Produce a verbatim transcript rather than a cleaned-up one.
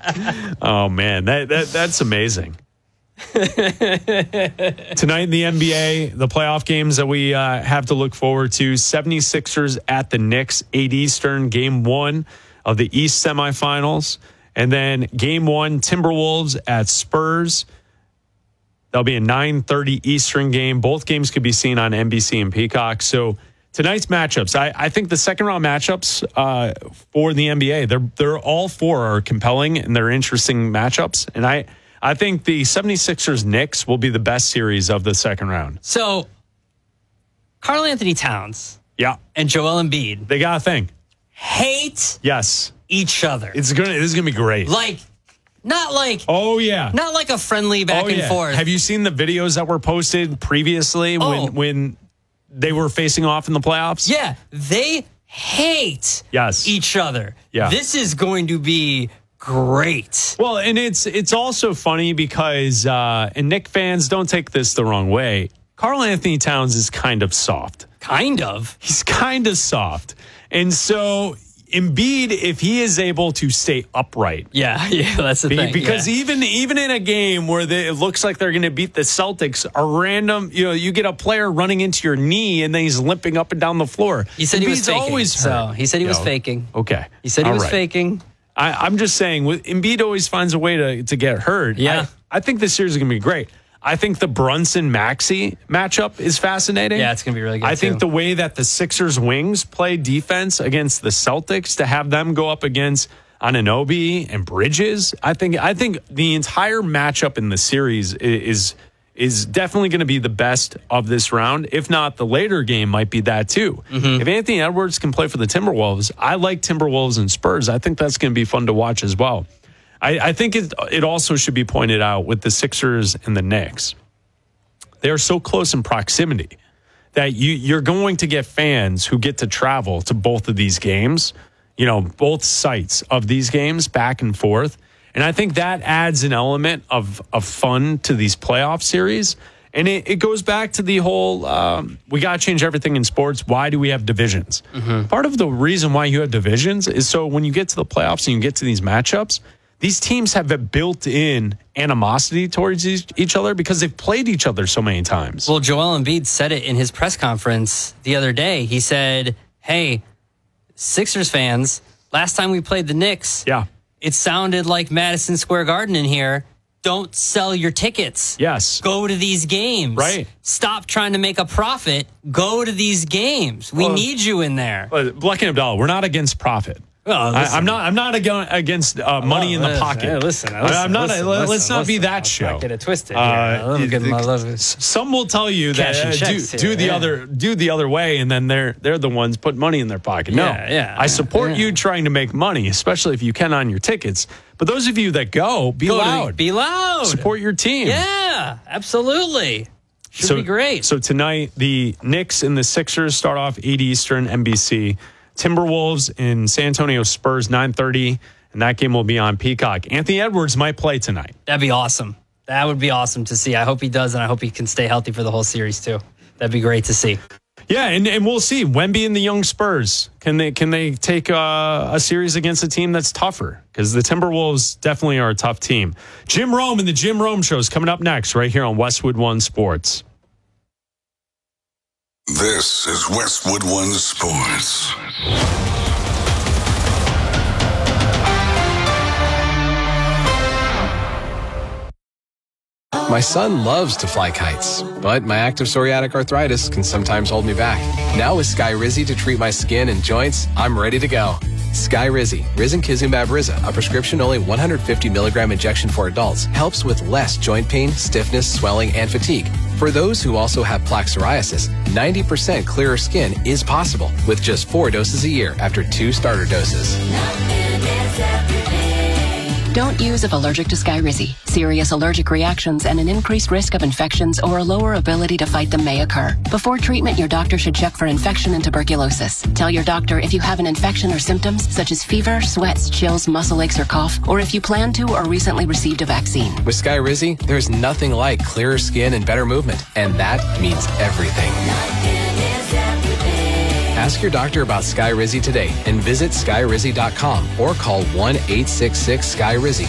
Oh, man, that, that that's amazing. Tonight in the N B A, the playoff games that we uh, have to look forward to, seventy-sixers at the Knicks, eight Eastern, game one of the East semifinals. And then game one, Timberwolves at Spurs. That'll be a nine thirty Eastern game. Both games could be seen on N B C and Peacock. So tonight's matchups, I, I think the second round matchups uh, for the N B A, they're they're all four are compelling and they're interesting matchups. And I, I think the seventy-sixers Knicks will be the best series of the second round. So Karl Anthony Towns yeah. and Joel Embiid. They got a thing. Hate yes. each other. It's gonna this is gonna be great. Like Not like oh yeah, not like a friendly back oh, and yeah. forth. Have you seen the videos that were posted previously oh. when when they were facing off in the playoffs? Yeah, they hate yes. each other. Yeah. This is going to be great. Well, and it's it's also funny because uh, and Knick fans, don't take this the wrong way. Karl Anthony Towns is kind of soft. Kind of. He's kind of soft, and so. Embiid, if he is able to stay upright. Yeah, yeah, that's the thing. Because yeah. even even in a game where they, it looks like they're going to beat the Celtics, a random, you know, you get a player running into your knee and then he's limping up and down the floor. He said Embiid's he was faking. always hurt. So he said he was Yo, faking. Okay. He said he All was right. faking. I, I'm just saying, with, Embiid always finds a way to, to get hurt. Yeah. I, I think this series is going to be great. I think the Brunson-Maxey matchup is fascinating. Yeah, it's going to be really good, I too. think the way that the Sixers wings play defense against the Celtics, to have them go up against Anunoby and Bridges, I think I think the entire matchup in the series is is definitely going to be the best of this round. If not, the later game might be that too. Mm-hmm. If Anthony Edwards can play for the Timberwolves, I like Timberwolves and Spurs. I think that's going to be fun to watch as well. I, I think it, it also should be pointed out with the Sixers and the Knicks. They are so close in proximity that you, you're going to get fans who get to travel to both of these games, you know, both sites of these games back and forth. And I think that adds an element of, of fun to these playoff series. And it, it goes back to the whole, um, we got to change everything in sports. Why do we have divisions? Mm-hmm. Part of the reason why you have divisions is so when you get to the playoffs and you get to these matchups, these teams have a built-in animosity towards each other because they've played each other so many times. Well, Joel Embiid said it in his press conference the other day. He said, hey, Sixers fans, last time we played the Knicks, yeah, it sounded like Madison Square Garden in here. Don't sell your tickets. Yes. Go to these games. Right. Stop trying to make a profit. Go to these games. We well, need you in there. Black and Abdallah, we're not against profit. Oh, I, I'm not. I'm not against uh, money oh, in the listen, pocket. Hey, listen, listen, I'm not. Listen, let's listen, not listen, be that let's show. Not get it twisted. Uh, yeah, it, get my love. Some will tell you that uh, do, do the yeah. other do the other way, and then they're they're the ones put money in their pocket. No, yeah, yeah, I support yeah. you trying to make money, especially if you can on your tickets. But those of you that go, be go loud. To, be loud. Support your team. Yeah, absolutely. Should so, be great. So tonight, the Knicks and the Sixers start off eight Eastern, N B C. Timberwolves in San Antonio Spurs, nine thirty. And that game will be on Peacock. Anthony Edwards might play tonight. That'd be awesome. That would be awesome to see. I hope he does, and I hope he can stay healthy for the whole series, too. That'd be great to see. Yeah, and, and we'll see. Wemby and the young Spurs, can they can they take uh, a series against a team that's tougher? Because the Timberwolves definitely are a tough team. Jim Rome and the Jim Rome Show is coming up next right here on Westwood One Sports. This is Westwood One Sports. My son loves to fly kites, but my active psoriatic arthritis can sometimes hold me back. Now with Skyrizi to treat my skin and joints, I'm ready to go. Skyrizi, Risankizumab Riza, a prescription-only one hundred fifty milligram injection for adults, helps with less joint pain, stiffness, swelling, and fatigue. For those who also have plaque psoriasis, ninety percent clearer skin is possible with just four doses a year after two starter doses. Don't use if allergic to Skyrizi. Serious allergic reactions and an increased risk of infections or a lower ability to fight them may occur. Before treatment, your doctor should check for infection and tuberculosis. Tell your doctor if you have an infection or symptoms such as fever, sweats, chills, muscle aches, or cough, or if you plan to or recently received a vaccine. With Skyrizi, there's nothing like clearer skin and better movement, and that means everything. Ask your doctor about Skyrizi today and visit skyrizi dot com or call one eight six six Sky Rizzi